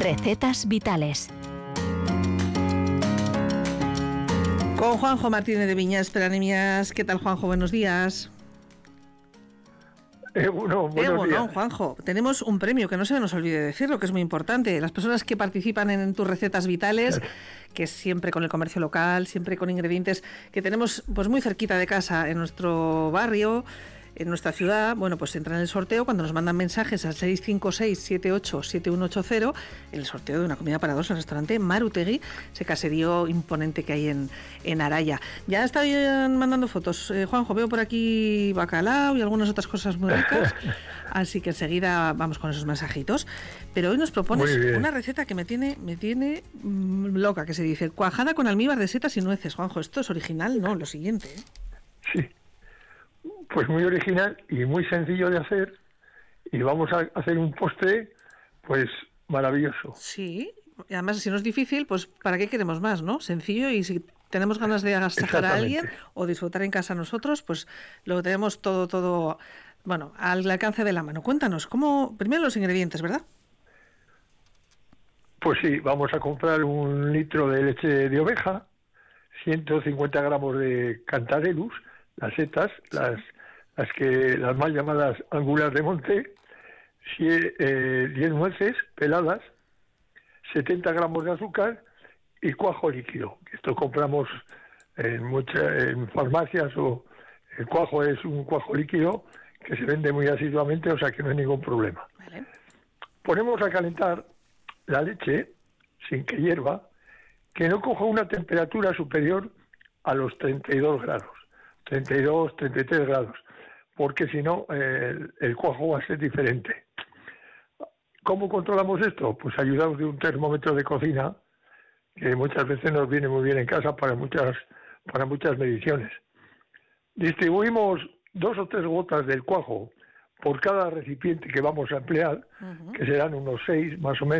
Recetas vitales. Con Juanjo Martínez de Viñas Peranemias. ¿Qué tal, Juanjo? Buenos días. Buenos días. Juanjo, tenemos un premio que no se nos olvide decirlo, que es muy importante. Las personas que participan en tus recetas vitales, que es siempre con el comercio local, siempre con ingredientes que tenemos pues muy cerquita de casa, en nuestro barrio, en nuestra ciudad, bueno, pues entran en el sorteo cuando nos mandan mensajes al 656-787180, el sorteo de una comida para dos en el restaurante Marutegui, ese caserío imponente que hay en Araya. Ya están mandando fotos, Juanjo, veo por aquí bacalao y algunas otras cosas muy ricas, así que enseguida vamos con esos mensajitos. Pero hoy nos propones una receta que me tiene loca, que se dice cuajada con almíbar de setas y nueces. Juanjo, esto es original, ¿no? Lo siguiente, ¿eh? Sí. Pues muy original y muy sencillo de hacer, y vamos a hacer un postre pues maravilloso. Sí, y además si no es difícil, pues ¿para qué queremos más, no? Sencillo, y si tenemos ganas de agasajar a alguien o disfrutar en casa nosotros, pues lo tenemos todo, bueno, al alcance de la mano. Cuéntanos, primero los ingredientes, ¿verdad? Pues sí, vamos a comprar 1 litro de leche de oveja, 150 gramos de cantarellus, las setas, las más llamadas angulas de monte, 10 nueces peladas, 70 gramos de azúcar y cuajo líquido. Esto compramos en farmacias, o el cuajo es un cuajo líquido que se vende muy asiduamente, o sea que no hay ningún problema. Vale. Ponemos a calentar la leche sin que hierva, que no coja una temperatura superior a los 32 grados. 32, 33 grados, porque si no el cuajo va a ser diferente. ¿Cómo controlamos esto? Pues ayudados de un termómetro de cocina, que muchas veces nos viene muy bien en casa para muchas mediciones. Distribuimos 2 o 3 gotas del cuajo por cada recipiente que vamos a emplear, que serán unos 6 más o menos.